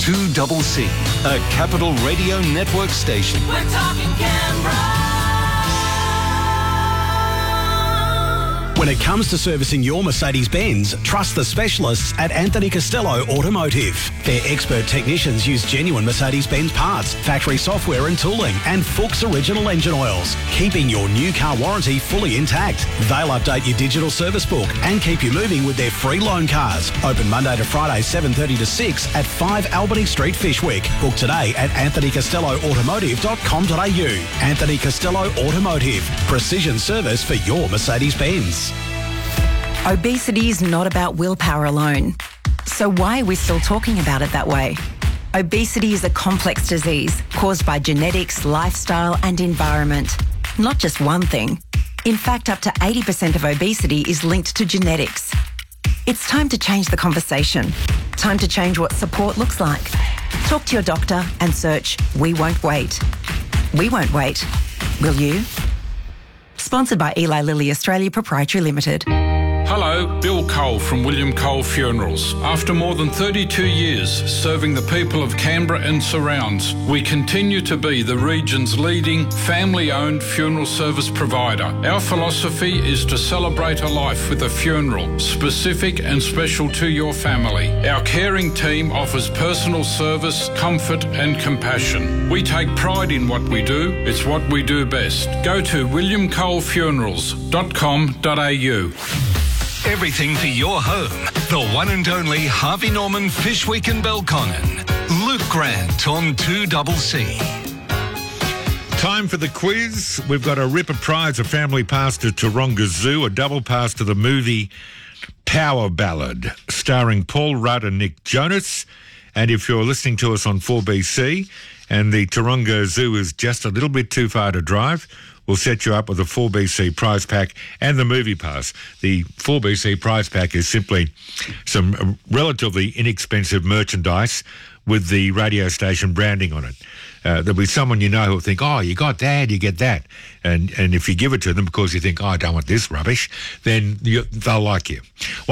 2CC, a Capital Radio Network station. We're talking Canberra. When it comes to servicing your Mercedes-Benz, trust the specialists at Anthony Costello Automotive. Their expert technicians use genuine Mercedes-Benz parts, factory software and tooling, and Fuchs original engine oils, keeping your new car warranty fully intact. They'll update your digital service book and keep you moving with their free loan cars. Open Monday to Friday, 7:30 to 6 at 5 Albany Street, Fishwick. Book today at anthonycostelloautomotive.com.au. Anthony Costello Automotive. Precision service for your Mercedes-Benz. Obesity is not about willpower alone. So why are we still talking about it that way? Obesity is a complex disease caused by genetics, lifestyle and environment. Not just one thing. In fact, up to 80% of obesity is linked to genetics. It's time to change the conversation. Time to change what support looks like. Talk to your doctor and search We Won't Wait. We won't wait. Will you? Sponsored by Eli Lilly Australia Proprietary Limited. Hello, Bill Cole from William Cole Funerals. After more than 32 years serving the people of Canberra and surrounds, we continue to be the region's leading family-owned funeral service provider. Our philosophy is to celebrate a life with a funeral, specific and special to your family. Our caring team offers personal service, comfort and compassion. We take pride in what we do. It's what we do best. Go to williamcolefunerals.com.au. Everything for your home. The one and only Harvey Norman Fishwick and Belconnen. Luke Grant on 2CC. Time for the quiz. We've got a ripper prize, a family pass to Taronga Zoo, a double pass to the movie Power Ballad, starring Paul Rudd and Nick Jonas. And if you're listening to us on 4BC and the Taronga Zoo is just a little bit too far to drive, we'll set you up with a 4BC prize pack and the movie pass. The 4BC prize pack is simply some relatively inexpensive merchandise with the radio station branding on it. There'll be someone you know who'll think, oh, you got that, you get that. And if you give it to them because you think, oh, I don't want this rubbish, then they'll like you.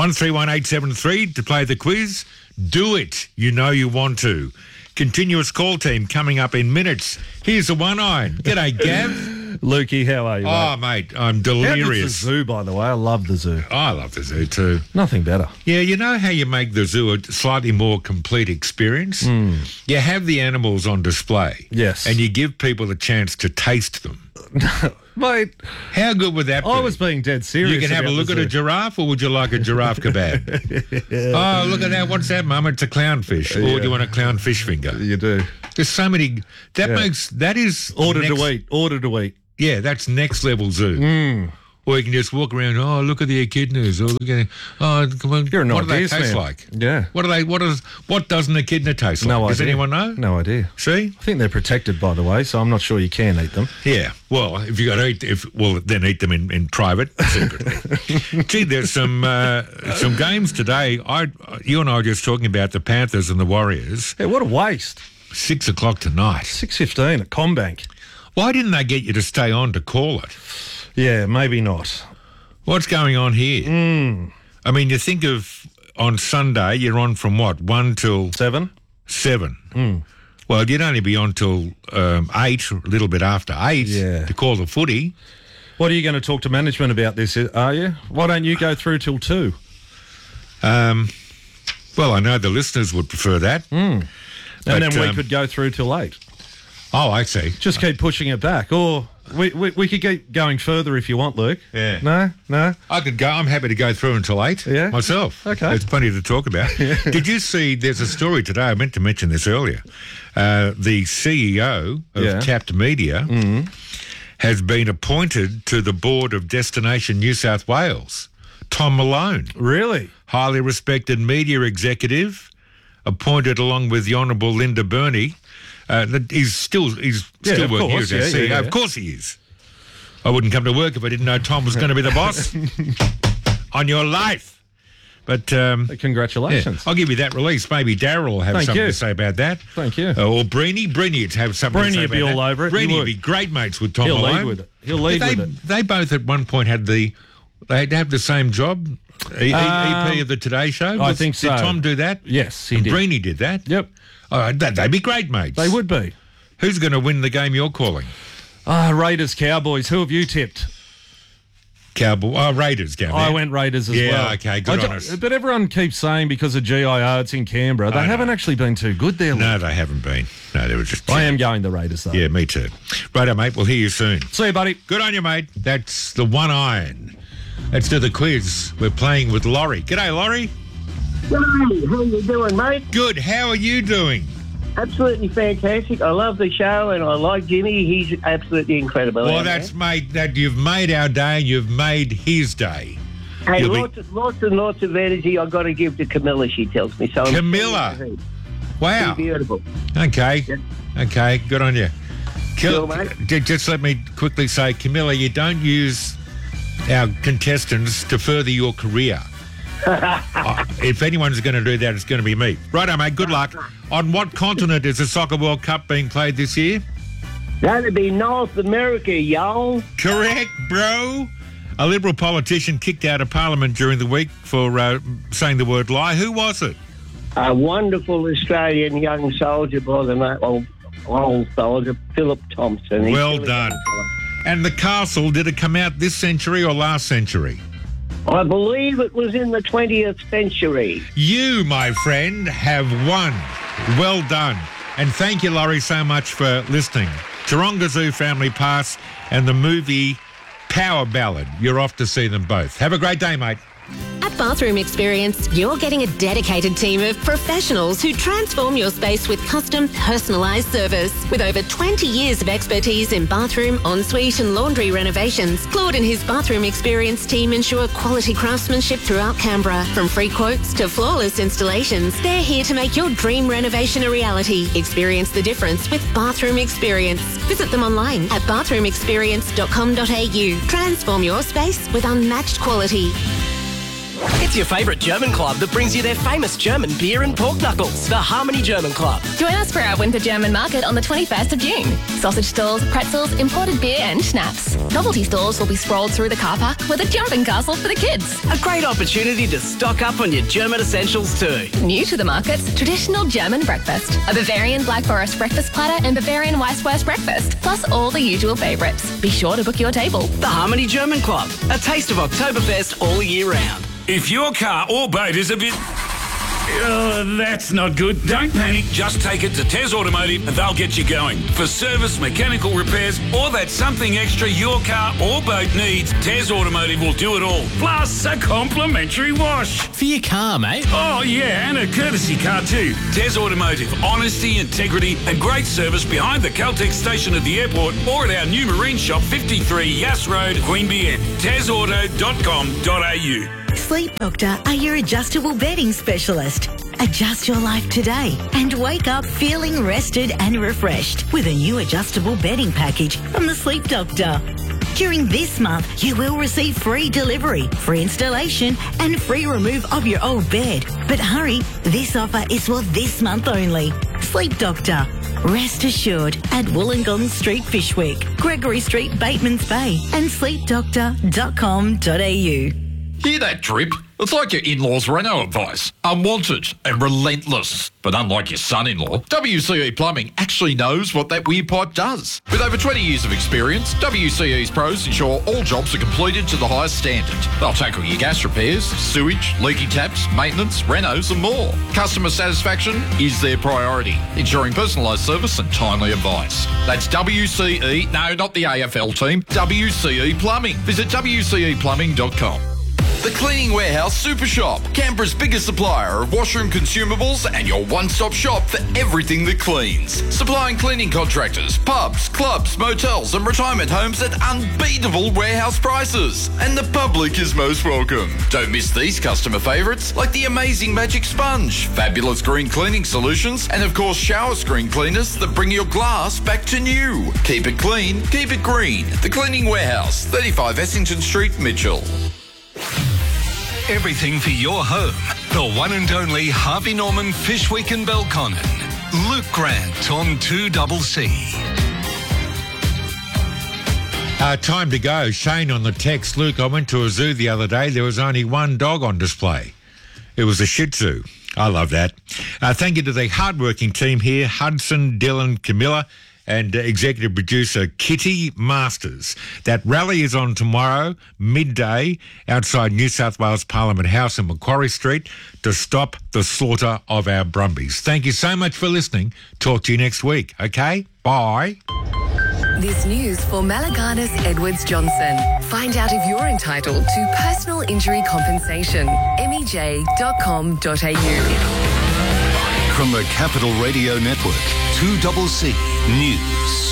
131873 to play the quiz. Do it. You know you want to. Continuous call team coming up in minutes. Here's the one-eyed. G'day, Gav. Lukey, how are you, mate? Oh, mate, I'm delirious. How good's the zoo, by the way? I love the zoo. I love the zoo too. Nothing better. Yeah, you know how you make the zoo a slightly more complete experience? You have the animals on display. Yes. And you give people a chance to taste them. Mate, how good would that be? I was being dead serious. You can have a look at a giraffe, or would you like a giraffe kebab? Oh, look at that. What's that, Mum? It's a clownfish. Or do you want a clownfish finger? You do. There's so many. That is... Order to eat. Yeah, that's next level zoo. Or you can just walk around, oh, look at the echidnas, or look at, oh, come on, You're an what do they ideas taste man. like? Yeah. What does an echidna taste like? No idea. Does anyone know? No idea. See? I think they're protected, by the way, so I'm not sure you can eat them. Yeah. Well, if you got to eat, then eat them in private, secretly. Gee, there's some games today. You and I were just talking about the Panthers and the Warriors. Yeah, what a waste. 6 o'clock tonight. 6:15 at Combank. Why didn't they get you to stay on to call it? Yeah, maybe not. What's going on here? I mean, you think of on Sunday, you're on from what, 1 till... 7? 7. Well, you'd only be on till 8, a little bit after 8 to call the footy. What are you going to talk to management about this, are you? Why don't you go through till 2? Well, I know the listeners would prefer that. And then we could go through till 8. Oh, I see. Just keep pushing it back. Or we could keep going further if you want, Luke. Yeah. No? I could go. I'm happy to go through until 8 myself. Okay. There's plenty to talk about. Did you see, there's a story today, I meant to mention this earlier. The CEO of Tapped Media has been appointed to the board of Destination New South Wales. Tom Malone. Really? Highly respected media executive, appointed along with the Honourable Linda Burney. He's still working here as our CEO. Yeah. Of course he is. I wouldn't come to work if I didn't know Tom was going to be the boss on your life. But congratulations. I'll give you that release. Maybe Darryl will have something to say about that. Thank you. Or Breeny would have something to say about that. Breeny would be all over it. Breeny would be great mates with Tom Malone. He'll lead with it. They both at one point had the They have the same job? EP of the Today Show? I think so. Did Tom do that? Yes, he and did. Greenie did that? Yep. They'd be great mates. They would be. Who's going to win the game you're calling? Raiders, Cowboys. Who have you tipped? Raiders, Gavin. I went Raiders as well. Yeah, okay, good on us. But everyone keeps saying because of GIR it's in Canberra. They haven't actually been too good there. No, they haven't been. No, they were just... I am going the Raiders, though. Yeah, me too. Righto, mate. We'll hear you soon. See you, buddy. Good on you, mate. That's the one iron. Let's do the quiz. We're playing with Laurie. G'day, Laurie. G'day. How you doing, mate? Good. How are you doing? Absolutely fantastic. I love the show and I like Jimmy. He's absolutely incredible. Well, that's made that you've made our day. You've made his day. Hey, lots and lots of energy I've got to give to Camilla, she tells me. So Camilla. Wow. Beautiful. Okay. Yep. Okay. Good on you. Sure, mate. Just let me quickly say, Camilla, you don't use our contestants to further your career. If anyone's going to do that, it's going to be me. Righto, mate. Good luck. On what continent is the Soccer World Cup being played this year? That'd be North America, y'all. Correct, bro. A Liberal politician kicked out of Parliament during the week for saying the word lie. Who was it? A wonderful Australian young soldier by the name, old soldier, Philip Thompson. Well done. And the castle, did it come out this century or last century? I believe it was in the 20th century. You, my friend, have won. Well done. And thank you, Laurie, so much for listening. Taronga Zoo Family Pass and the movie Power Ballad. You're off to see them both. Have a great day, mate. At Bathroom Experience, you're getting a dedicated team of professionals who transform your space with custom, personalised service. With over 20 years of expertise in bathroom, ensuite and laundry renovations, Claude and his Bathroom Experience team ensure quality craftsmanship throughout Canberra. From free quotes to flawless installations, they're here to make your dream renovation a reality. Experience the difference with Bathroom Experience. Visit them online at bathroomexperience.com.au. Transform your space with unmatched quality. It's your favourite German club that brings you their famous German beer and pork knuckles, the Harmony German Club. Join us for our Winter German Market on the 21st of June. Sausage stalls, pretzels, imported beer and schnapps. Novelty stores will be sprawled through the car park with a jumping castle for the kids. A great opportunity to stock up on your German essentials too. New to the markets, traditional German breakfast. A Bavarian Black Forest breakfast platter and Bavarian Weisswurst breakfast, plus all the usual favourites. Be sure to book your table. The Harmony German Club, a taste of Oktoberfest all year round. If your car or boat is a bit... that's not good. Don't panic. Just take it to Tez Automotive and they'll get you going. For service, mechanical repairs, or that something extra your car or boat needs, Tez Automotive will do it all. Plus a complimentary wash. For your car, mate. Oh, yeah, and a courtesy car too. Tez Automotive. Honesty, integrity and great service behind the Caltex station at the airport or at our new marine shop, 53 Yass Road, Queanbeyan. TezAuto.com.au. Sleep Doctor are your adjustable bedding specialist. Adjust your life today and wake up feeling rested and refreshed with a new adjustable bedding package from the Sleep Doctor. During this month, you will receive free delivery, free installation and free remove of your old bed. But hurry, this offer is for this month only. Sleep Doctor. Rest assured at Wollongong Street, Fishwick, Gregory Street, Batemans Bay and sleepdoctor.com.au. Hear that drip? It's like your in-laws' reno advice. Unwanted and relentless. But unlike your son-in-law, WCE Plumbing actually knows what that weird pipe does. With over 20 years of experience, WCE's pros ensure all jobs are completed to the highest standard. They'll tackle your gas repairs, sewage, leaking taps, maintenance, renos and more. Customer satisfaction is their priority, ensuring personalised service and timely advice. That's WCE, no, not the AFL team, WCE Plumbing. Visit WCEplumbing.com. The Cleaning Warehouse Super Shop, Canberra's biggest supplier of washroom consumables and your one-stop shop for everything that cleans. Supplying cleaning contractors, pubs, clubs, motels and retirement homes at unbeatable warehouse prices. And the public is most welcome. Don't miss these customer favourites like the amazing Magic Sponge, fabulous green cleaning solutions and of course shower screen cleaners that bring your glass back to new. Keep it clean, keep it green. The Cleaning Warehouse, 35 Essington Street, Mitchell. Everything for your home. The one and only Harvey Norman Fish Week in Belconnen. Luke Grant on 2CC. Time to go. Shane on the text. Luke, I went to a zoo the other day. There was only one dog on display. It was a Shih Tzu. I love that. Thank you to the hardworking team here, Hudson, Dylan, Camilla, and executive producer Kitty Masters. That rally is on tomorrow, midday, outside New South Wales Parliament House in Macquarie Street to stop the slaughter of our Brumbies. Thank you so much for listening. Talk to you next week, okay? Bye. This news for Malaganas Edwards Johnson. Find out if you're entitled to personal injury compensation. MEJ.com.au. From the Capital Radio Network, 2CC News.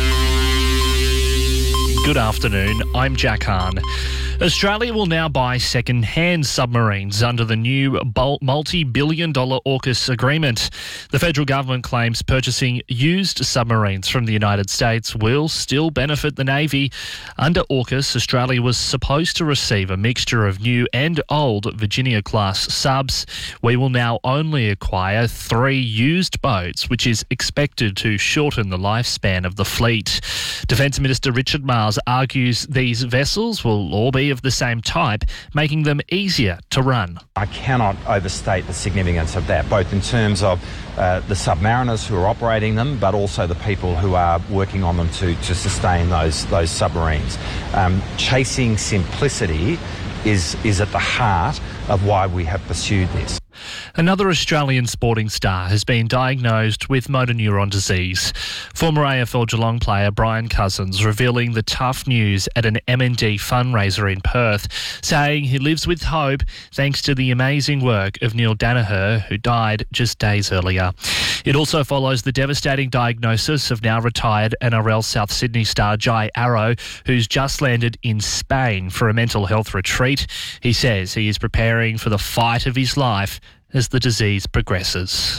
Good afternoon, I'm Jack Hahn. Australia will now buy second-hand submarines under the new multi-billion-dollar AUKUS agreement. The federal government claims purchasing used submarines from the United States will still benefit the Navy. Under AUKUS, Australia was supposed to receive a mixture of new and old Virginia-class subs. We will now only acquire 3 used boats, which is expected to shorten the lifespan of the fleet. Defence Minister Richard Marles argues these vessels will all be of the same type, making them easier to run. I cannot overstate the significance of that, both in terms of the submariners who are operating them, but also the people who are working on them to sustain those submarines. Chasing simplicity is at the heart of why we have pursued this. Another Australian sporting star has been diagnosed with motor neuron disease. Former AFL Geelong player Brian Cousins revealing the tough news at an MND fundraiser in Perth, saying he lives with hope thanks to the amazing work of Neil Danaher, who died just days earlier. It also follows the devastating diagnosis of now retired NRL South Sydney star Jai Arrow, who's just landed in Spain for a mental health retreat. He says he is preparing for the fight of his life as the disease progresses.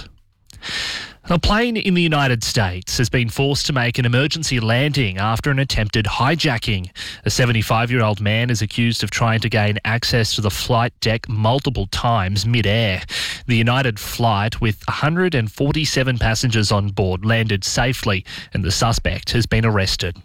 A plane in the United States has been forced to make an emergency landing after an attempted hijacking. A 75-year-old man is accused of trying to gain access to the flight deck multiple times mid-air. The United flight, with 147 passengers on board, landed safely, and the suspect has been arrested.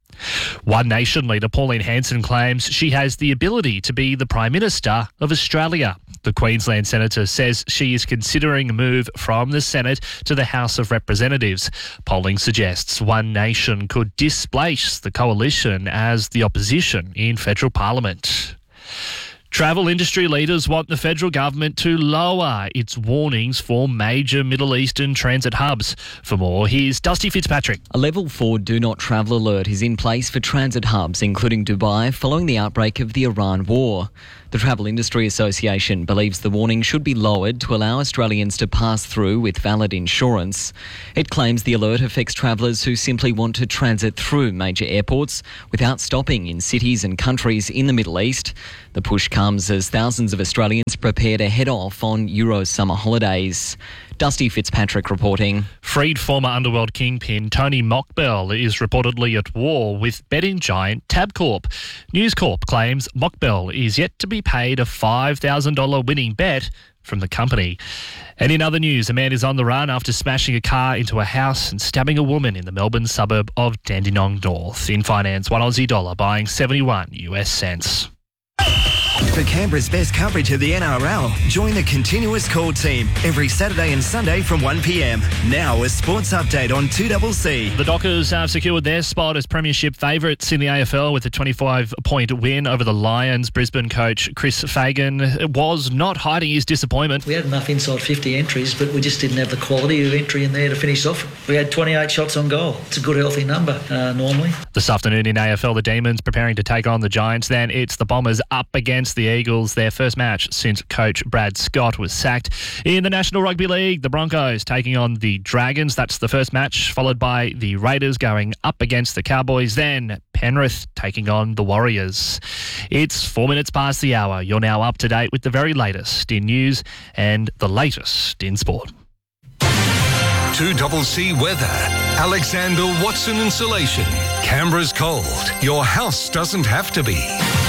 One Nation leader Pauline Hanson claims she has the ability to be the Prime Minister of Australia. The Queensland Senator says she is considering a move from the Senate to the House of Representatives. Polling suggests One Nation could displace the coalition as the opposition in federal parliament. Travel industry leaders want the federal government to lower its warnings for major Middle Eastern transit hubs. For more, here's Dusty Fitzpatrick. A level 4 do not travel alert is in place for transit hubs, including Dubai, following the outbreak of the Iran war. The Travel Industry Association believes the warning should be lowered to allow Australians to pass through with valid insurance. It claims the alert affects travellers who simply want to transit through major airports without stopping in cities and countries in the Middle East. The push comes as thousands of Australians prepare to head off on Euro summer holidays. Dusty Fitzpatrick reporting. Freed former underworld kingpin Tony Mockbell is reportedly at war with betting giant Tabcorp. News Corp claims Mockbell is yet to be paid a $5,000 winning bet from the company. And in other news, a man is on the run after smashing a car into a house and stabbing a woman in the Melbourne suburb of Dandenong North. In finance, $1 Aussie buying 71 US cents. For Canberra's best coverage of the NRL, join the Continuous Call team every Saturday and Sunday from 1pm. Now a sports update on 2CC. The Dockers have secured their spot as premiership favourites in the AFL with a 25-point win over the Lions. Brisbane coach Chris Fagan was not hiding his disappointment. We had enough inside 50 entries, but we just didn't have the quality of entry in there to finish off. We had 28 shots on goal. It's a good, healthy number normally. This afternoon in AFL, the Demons preparing to take on the Giants. Then it's the Bombers up against the Eagles, their first match since coach Brad Scott was sacked. In the National Rugby League, the Broncos taking on the Dragons. That's the first match, followed by the Raiders going up against the Cowboys. Then Penrith taking on the Warriors. It's 4 minutes past the hour. You're now up to date with the very latest in news and the latest in sport. 2CC weather. Alexander Watson Insulation. Canberra's cold. Your house doesn't have to be.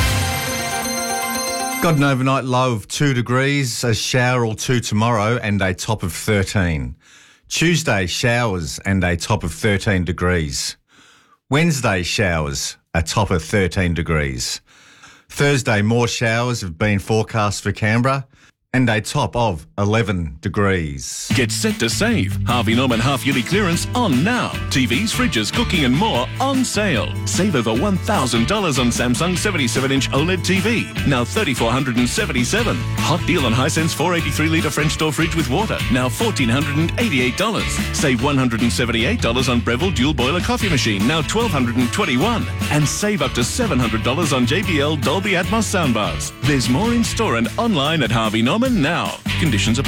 Got an overnight low of 2 degrees, a shower or two tomorrow and a top of 13. Tuesday, showers and a top of 13 degrees. Wednesday, showers a top of 13 degrees. Thursday, more showers have been forecast for Canberra and a top of 11 degrees. Get set to save. Harvey Norman half-yearly clearance on now. TVs, fridges, cooking and more on sale. Save over $1,000 on Samsung 77-inch OLED TV, now $3,477. Hot deal on Hisense 483-litre French door fridge with water, now $1,488. Save $178 on Breville dual boiler coffee machine, now $1,221. And save up to $700 on JBL Dolby Atmos soundbars. There's more in store and online at Harvey Norman now. Conditions apply.